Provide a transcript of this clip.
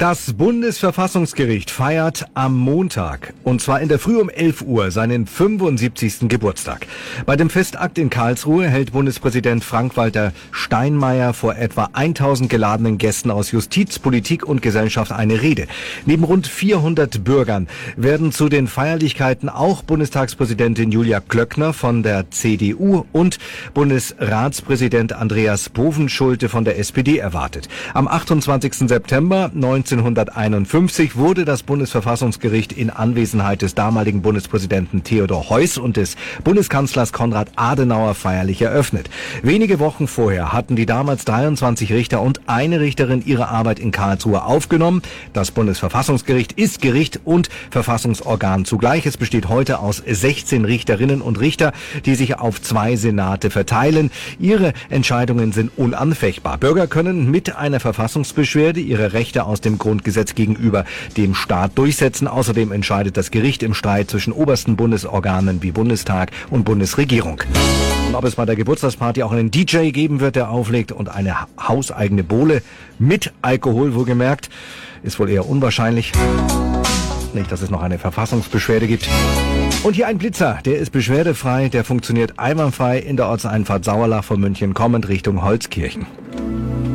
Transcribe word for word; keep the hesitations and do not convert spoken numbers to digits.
Das Bundesverfassungsgericht feiert am Montag, und zwar in der Früh um elf Uhr, seinen fünfundsiebzigsten Geburtstag. Bei dem Festakt in Karlsruhe hält Bundespräsident Frank-Walter Steinmeier vor etwa tausend geladenen Gästen aus Justiz, Politik und Gesellschaft eine Rede. Neben rund vierhundert Bürgern werden zu den Feierlichkeiten auch Bundestagspräsidentin Julia Klöckner von der C D U und Bundesratspräsident Andreas Bovenschulte von der S P D erwartet. Am achtundzwanzigsten September neunzehnhunderteinundfünfzig wurde das Bundesverfassungsgericht in Anwesenheit des damaligen Bundespräsidenten Theodor Heuss und des Bundeskanzlers Konrad Adenauer feierlich eröffnet. Wenige Wochen vorher hatten die damals dreiundzwanzig Richter und eine Richterin ihre Arbeit in Karlsruhe aufgenommen. Das Bundesverfassungsgericht ist Gericht und Verfassungsorgan zugleich. Es besteht heute aus sechzehn Richterinnen und Richter, die sich auf zwei Senate verteilen. Ihre Entscheidungen sind unanfechtbar. Bürger können mit einer Verfassungsbeschwerde ihre Rechte aus dem Grundgesetz gegenüber dem Staat durchsetzen. Außerdem entscheidet das Gericht im Streit zwischen obersten Bundesorganen wie Bundestag und Bundesregierung. Und ob es bei der Geburtstagsparty auch einen D J geben wird, der auflegt, und eine hauseigene Bowle mit Alkohol, wohlgemerkt, ist wohl eher unwahrscheinlich. Nicht, dass es noch eine Verfassungsbeschwerde gibt. Und hier ein Blitzer, der ist beschwerdefrei, der funktioniert einwandfrei in der Ortseinfahrt Sauerlach von München kommend Richtung Holzkirchen.